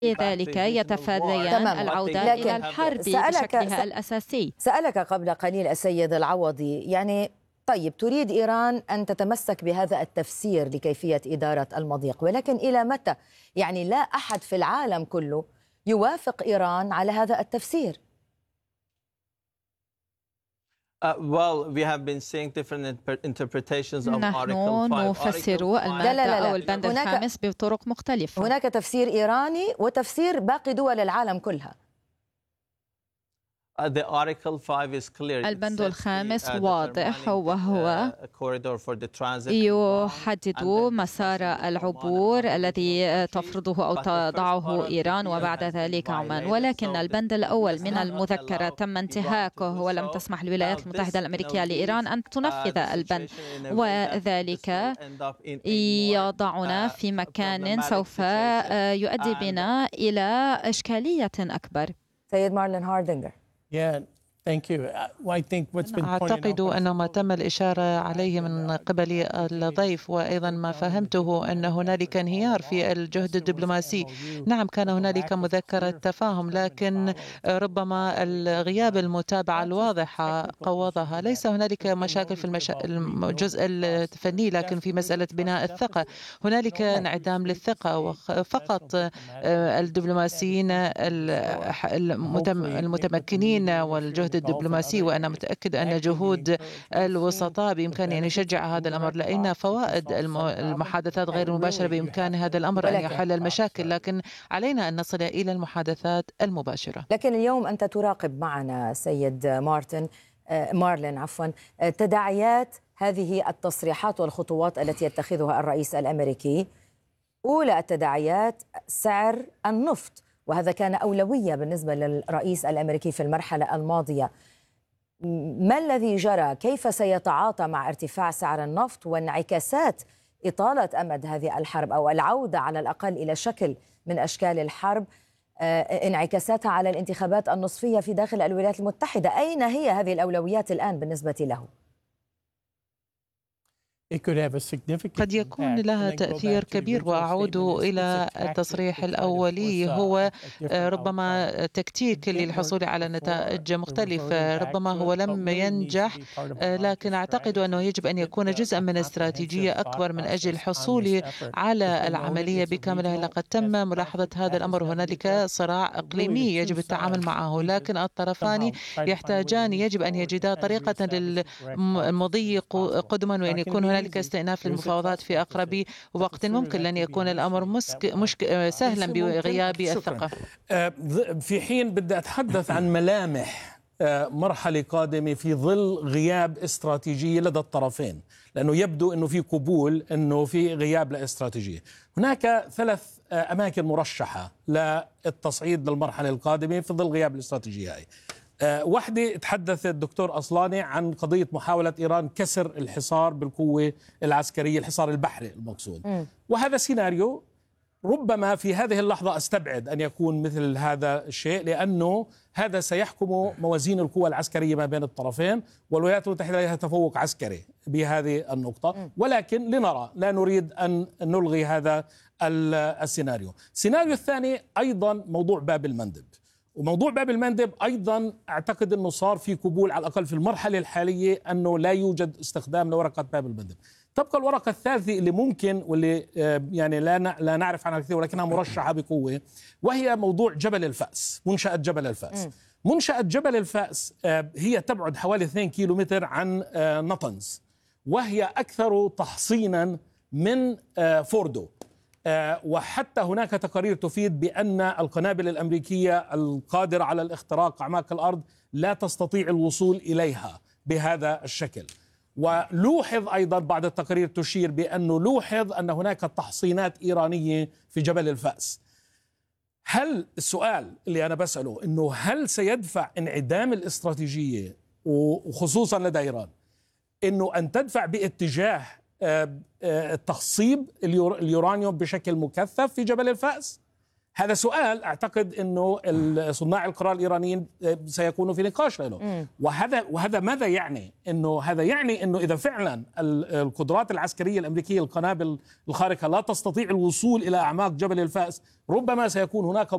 لذلك يتفاديان العودة إلى الحرب بشكلها الأساسي. سألك قبل قليل السيد العوضي، يعني طيب تريد إيران أن تتمسك بهذا التفسير لكيفية إدارة المضيق، ولكن إلى متى؟ يعني لا أحد في العالم كله يوافق إيران على هذا التفسير. نحن نفسر المادة أو البند الخامس بطرق مختلفة. هناك تفسير إيراني وتفسير باقي دول العالم كلها. البند الخامس واضح، وهو يحدد مسار العبور الذي تفرضه أو تضعه إيران وبعد ذلك عمان، ولكن البند الأول من المذكرة تم انتهاكه ولم تسمح الولايات المتحدة الأمريكية لإيران أن تنفذ البند، وذلك يضعنا في مكان سوف يؤدي بنا إلى إشكالية أكبر. سيد مارلين هاردينجر. أعتقد أن ما تم الإشارة عليه من قبل الضيف وأيضا ما فهمته أن هنالك انهيار في الجهد الدبلوماسي. نعم، كان هنالك مذكرة تفاهم، لكن ربما غياب المتابعة الواضحة قوضها. ليس هنالك مشاكل في الجزء الفني، لكن في مسألة بناء الثقة هنالك انعدام للثقة، فقط الدبلوماسيين المتمكنين والجهد الدبلوماسي، وأنا متأكد أن جهود الوسطاء بإمكانه أن يشجع هذا الأمر، لأن فوائد المحادثات غير المباشرة بإمكان هذا الأمر أن يحل المشاكل، لكن علينا أن نصل إلى المحادثات المباشرة. لكن اليوم أنت تراقب معنا سيد مارلين تداعيات هذه التصريحات والخطوات التي يتخذها الرئيس الأمريكي. أولى التداعيات سعر النفط، وهذا كان أولوية بالنسبة للرئيس الأمريكي في المرحلة الماضية. ما الذي جرى؟ كيف سيتعاطى مع ارتفاع سعر النفط وانعكاسات إطالة أمد هذه الحرب أو العودة على الأقل إلى شكل من أشكال الحرب، انعكاساتها على الانتخابات النصفية في داخل الولايات المتحدة؟ أين هي هذه الأولويات الآن بالنسبة له؟ قد يكون لها تأثير كبير، وأعود إلى التصريح الأولي، هو ربما تكتيك للحصول على نتائج مختلفة. ربما هو لم ينجح، لكن أعتقد أنه يجب أن يكون جزءا من استراتيجية أكبر من أجل الحصول على العملية بكاملها. لقد تم ملاحظة هذا الأمر. هنالك صراع إقليمي يجب التعامل معه، لكن الطرفان يحتاجان، يجب أن يجدا طريقة للمضي قدما، وأن يكون هنالك استئناف للمفاوضات في أقرب وقت ممكن. لن يكون الأمر سهلا بغياب الثقة. في حين بدي أتحدث عن ملامح مرحلة قادمة في ظل غياب استراتيجية لدى الطرفين، لأنه يبدو أنه في قبول أنه في غياب لاستراتيجية. هناك 3 أماكن مرشحة للتصعيد للمرحلة القادمة في ظل غياب الاستراتيجية هاي. وحدة تحدث الدكتور أصلاني عن قضية محاولة إيران كسر الحصار بالقوة العسكرية، الحصار البحري المقصود. وهذا سيناريو ربما في هذه اللحظة أستبعد أن يكون مثل هذا الشيء، لأنه هذا سيحكم موازين القوى العسكرية ما بين الطرفين، والولايات المتحدة لها تفوق عسكري بهذه النقطة. ولكن لنرى، لا نريد أن نلغي هذا السيناريو. السيناريو الثاني أيضا موضوع باب المندب، وموضوع باب المندب أيضا أعتقد أنه صار في قبول على الأقل في المرحلة الحالية أنه لا يوجد استخدام لورقة باب المندب. تبقى الورقة الثالثة اللي ممكن واللي يعني لا نعرف عنها كثير ولكنها مرشحة بقوة، وهي موضوع جبل الفأس، منشأة جبل الفأس. منشأة جبل الفأس هي تبعد حوالي 2 كيلومتر عن نطنز، وهي أكثر تحصينا من فوردو. وحتى هناك تقارير تفيد بأن القنابل الأمريكية القادرة على الاختراق أعماق الأرض لا تستطيع الوصول إليها بهذا الشكل. ولوحظ أيضا بعض التقارير تشير بأنه لوحظ أن هناك تحصينات إيرانية في جبل الفأس. هل السؤال اللي أنا بسأله أنه هل سيدفع انعدام الاستراتيجية وخصوصا لدى إيران أنه أن تدفع باتجاه تخصيب اليورانيوم بشكل مكثف في جبل الفأس؟ هذا سؤال أعتقد أنه صناع القرار الإيرانيين سيكونوا في نقاش له. وهذا ماذا يعني؟ هذا يعني أنه إذا فعلا القدرات العسكرية الأمريكية القنابل الخارقة لا تستطيع الوصول إلى أعماق جبل الفأس، ربما سيكون هناك